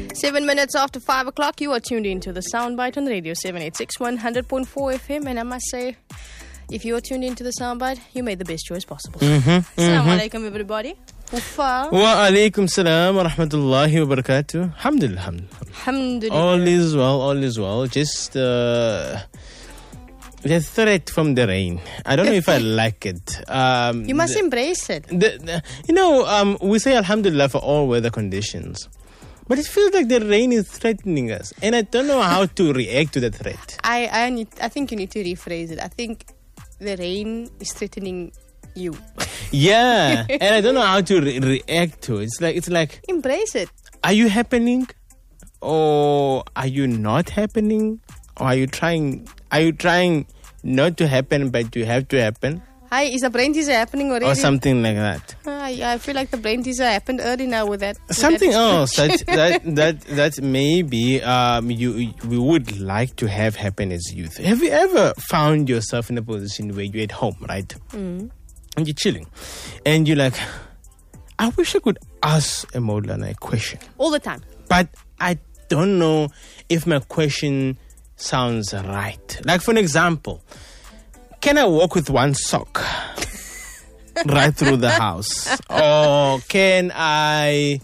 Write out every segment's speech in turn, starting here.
7 minutes after 5 o'clock, you are tuned into the Soundbite on Radio 786 100.4 FM. And I must say, if you are tuned into the Soundbite, you made the best choice possible. Assalamu alaikum, everybody. Ufa. Wa alaikum salam wa rahmatullahi wa barakatuh. Alhamdulillah. Alhamdulillah. All is well. Just the threat from the rain. I don't know if I like it. You must embrace it. We say alhamdulillah for all weather conditions. But it feels like the rain is threatening us. And I don't know how to react to the threat. I think you need to rephrase it. I think the rain is threatening you. Yeah. And I don't know how to react to it. It's like embrace it. Are you happening? Or are you not happening? Or are you trying not to happen, but you have to happen? Hi, is the brain teaser happening already? Or something like that. I feel like the brain teaser happened early now with that. Something else that maybe we would like to have happen as youth. Have you ever found yourself in a position where you're at home, right? And you're chilling. And you're like, I wish I could ask a Maulana a question. All the time. But I don't know if my question sounds right. Like, for an example, can I walk with one sock right through the house? Or can I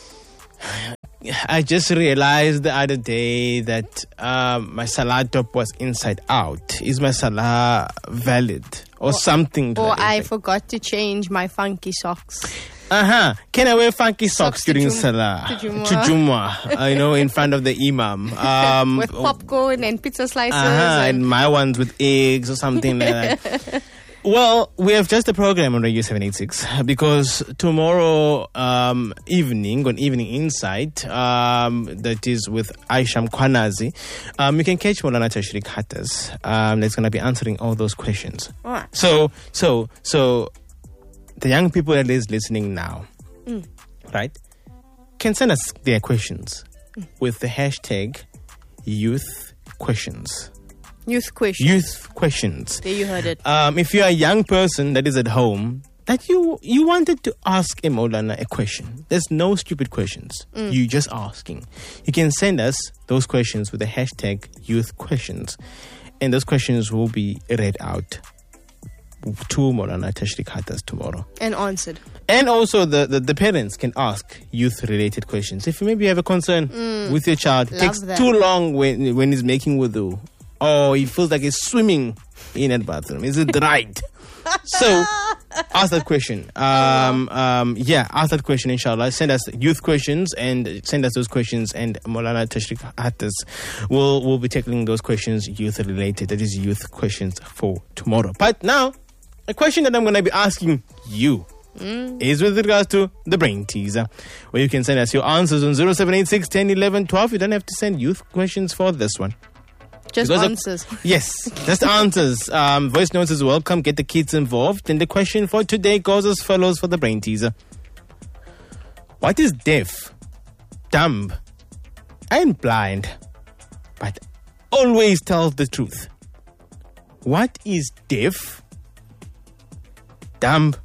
just realized the other day that my salah top was inside out. Is my salah valid? Or something. Or I forgot to change my funky socks. Can I wear funky socks during Salah? To Jumu'ah, in front of the Imam. With popcorn and pizza slices. And my ones with eggs or something like that. Well, we have just a program on Radio 786 because tomorrow evening, on Evening Insight, that is with Aisha Mkwanazi, you can catch Maulana Tashriq Hattas. That's going to be answering all those questions. Right. So the young people that is listening now, right, can send us their questions with the hashtag youth questions. Youth questions. Youth questions. There you heard it. If you're a young person that is at home, that you wanted to ask a Maulana a question, there's no stupid questions. You just asking. You can send us those questions with the hashtag youth questions. And those questions will be read out to Maulana Tashriq Hattas tomorrow. And answered. And also the parents can ask youth-related questions. If maybe you have a concern with your child, it takes too long when he's making wudu. Or he feels like he's swimming in a bathroom. Is it right? So, ask that question. Ask that question, inshallah. Send us youth questions and send us those questions, and Maulana Tashriq Hattas will be tackling those questions youth-related. That is youth questions for tomorrow. But now, a question that I'm going to be asking you is with regards to the brain teaser, where you can send us your answers on 0786 10 11 12. You don't have to send youth questions for this one. Just answers. Yes, just answers. Voice notes is welcome. Get the kids involved. And the question for today goes as follows for the brain teaser. What is deaf, dumb, and blind, but always tells the truth? What is deaf, dumb,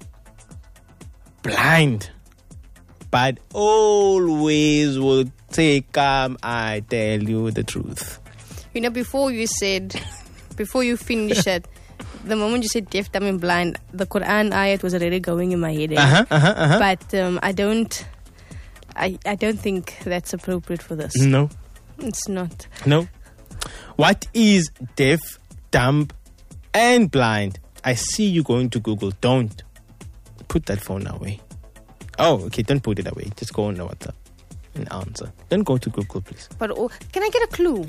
blind, but always will say, "Come, I tell you the truth"? Before you finished it, the moment you said deaf, dumb, and blind, the Quran ayat was already going in my head. But I don't think that's appropriate for this. No. It's not. No. What is deaf, dumb, and blind? I see you going to Google. Don't put that phone away. Oh, okay, don't put it away. Just go on the WhatsApp and answer. Don't go to Google, please. But can I get a clue?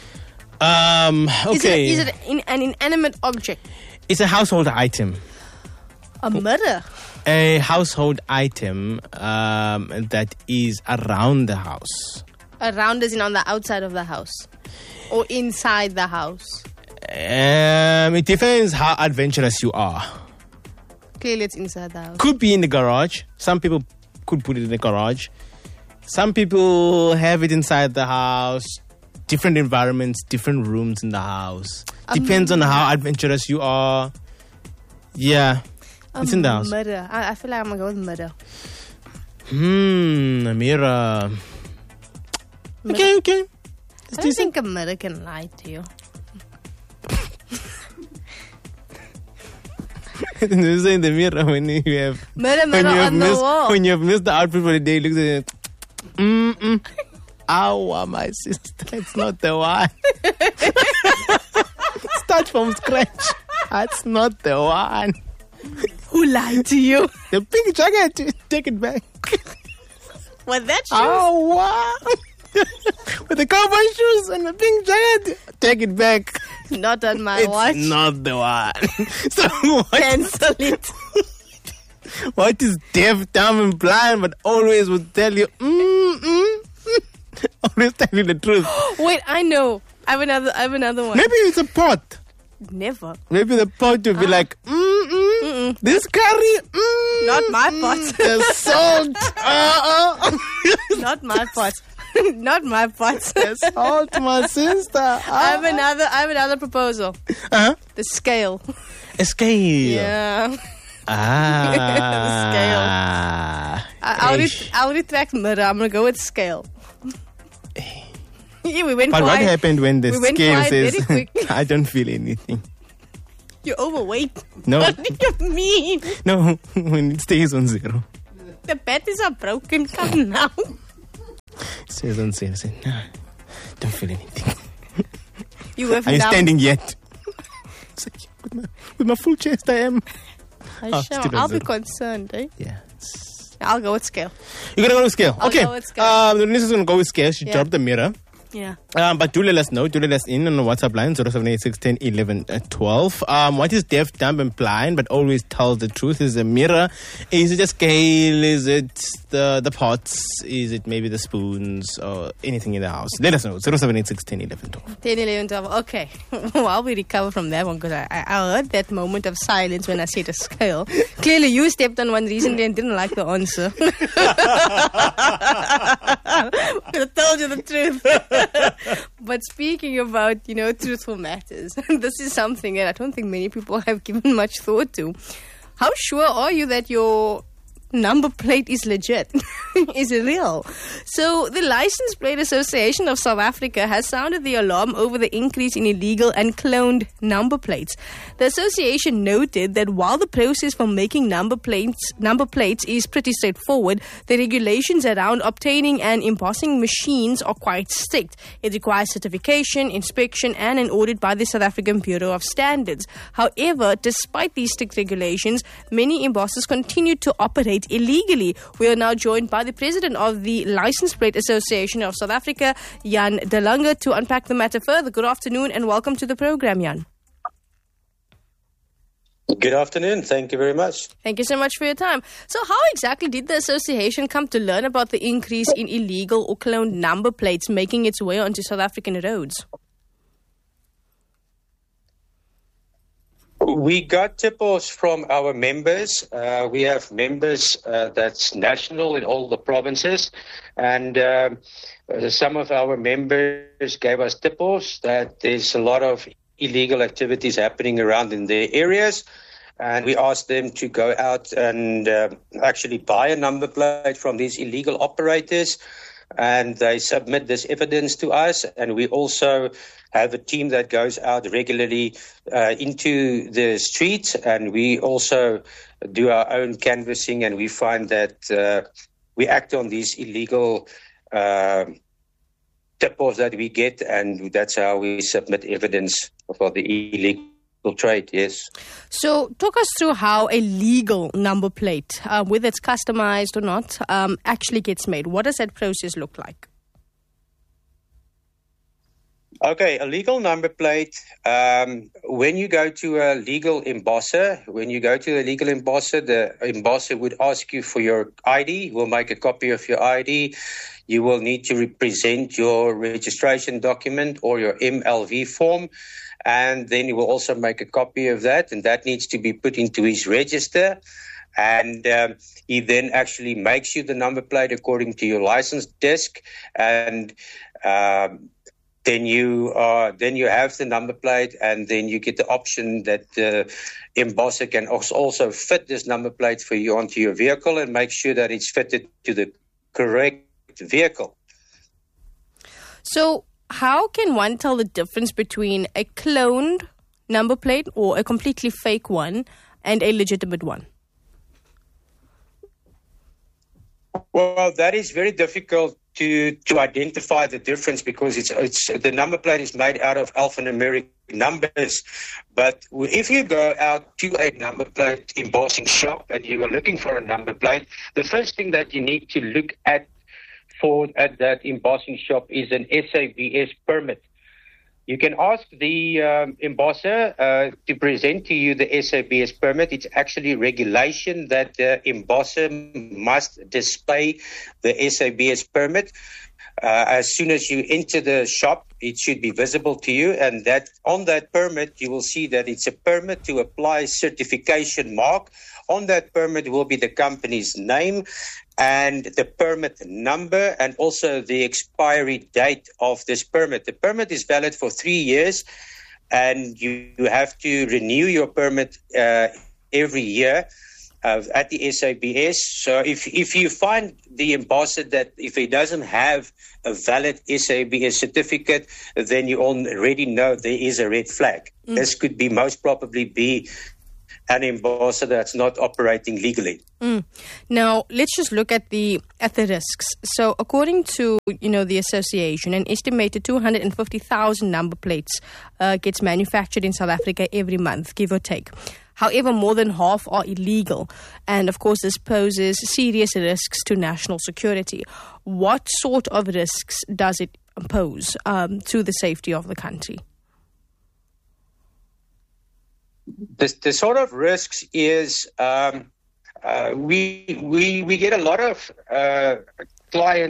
Okay. Is it an inanimate object? It's a household item. A mirror? A household item that is around the house. Around as in on the outside of the house? Or inside the house? It depends how adventurous you are. Clearly it's inside the house. Could be in the garage. Some people could put it in the garage. Some people have it inside the house. Different environments, different rooms in the house. Depends on how adventurous you are. Yeah. It's in the house. Mirror. I feel like I'm going to go with mirror. A mirror. Okay. I don't think a mirror can lie to you. You say in the mirror when you have mirror on the wall. When you have missed the outfit for the day, looks at it. Ow, my sister, it's not the one. Start from scratch. That's not the one. Who lied to you? The pink jacket. Take it back. Was that shoes? Oh, wow. With the cowboy shoes and the pink jacket. Take it back. Not on my watch. It's not the one. So cancel it. What is deaf, dumb, and blind, but always would tell you, always tell you the truth. Wait, I know. I have another one. Maybe it's a pot. Never. Maybe the pot will be like, this curry, not my pot. The salt, not my pot. Not my pot. The salt, my sister. I have another proposal. The scale. A scale. Yeah. The scale. I'll retract mirror. I'm gonna go with scale. Yeah, we went but quiet. What happened when the scale says, I don't feel anything? You're overweight. No. What do you mean? No, when it stays on 0. The batteries are broken. Come now. It stays on 0. Say, no, don't feel anything. Are you standing yet? It's like, with my full chest, I am. I'll be concerned, eh? Yeah. I'll go with scale. You're going to go with scale? I'll go with scale. The listeners are going to go with scale. She dropped the mirror. Yeah. But do let us know. Do let us in on the WhatsApp line 0786101112. What is deaf, dumb, and blind but always tells the truth? Is it a mirror? Is it a scale? Is it the pots? Is it maybe the spoons or anything in the house? Let us know. 0786101112. 101112. Okay. While we recover from that one, because I heard that moment of silence when I said a scale. Clearly, you stepped on one recently and didn't like the answer. I told you the truth. But speaking about, truthful matters, this is something that I don't think many people have given much thought to. How sure are you that your number plate is legit, is real? So the License Plate Association of South Africa has sounded the alarm over the increase in illegal and cloned number plates. The association noted that while the process for making number plates is pretty straightforward, the regulations around obtaining and embossing machines are quite strict. It requires certification, inspection, and an audit by the South African Bureau of Standards. However, despite these strict regulations, many embossers continue to operate illegally. We are now joined by the president of the License Plate Association of South Africa, Jan de Lange, to unpack the matter further. Good afternoon and welcome to the program, Jan. Good afternoon. Thank you very much. Thank you so much for your time. So how exactly did the association come to learn about the increase in illegal or cloned number plates making its way onto South African roads? We got tip-offs from our members. We have members that's national in all the provinces. And some of our members gave us tip-offs that there's a lot of illegal activities happening around in their areas. And we asked them to go out and actually buy a number plate from these illegal operators. And they submit this evidence to us. And we also have a team that goes out regularly into the streets. And we also do our own canvassing. And we find that we act on these illegal tip-offs that we get. And that's how we submit evidence for the illegal trade, yes. So talk us through how a legal number plate, whether it's customized or not, actually gets made. What does that process look like? Okay, a legal number plate, when you go to a legal embosser, the embosser would ask you for your ID. We'll make a copy of your ID. You will need to represent your registration document or your MLV form. And then he will also make a copy of that, and that needs to be put into his register. And he then actually makes you the number plate according to your license disc, and then you have the number plate, and then you get the option that the embosser can also fit this number plate for you onto your vehicle and make sure that it's fitted to the correct vehicle. So how can one tell the difference between a cloned number plate or a completely fake one and a legitimate one? Well, that is very difficult to identify the difference because it's the number plate is made out of alphanumeric numbers. But if you go out to a number plate embossing shop and you are looking for a number plate, the first thing that you need to look at that embossing shop is an SABS permit. You can ask the embosser to present to you the SABS permit. It's actually regulation that the embosser must display the SABS permit. As soon as you enter the shop, it should be visible to you, and that on that permit, you will see that it's a permit to apply certification mark. On that permit will be the company's name and the permit number and also the expiry date of this permit. The permit is valid for 3 years, and you have to renew your permit every year at the SABS. So if you find the embosser that if he doesn't have a valid SABS certificate, then you already know there is a red flag. This could be most probably be an embosser that's not operating legally. Now, let's just look at the risks. So, according to the association, an estimated 250,000 number plates gets manufactured in South Africa every month, give or take. However, more than half are illegal, and of course, this poses serious risks to national security. What sort of risks does it pose to the safety of the country? The sort of risks is we get a lot of clients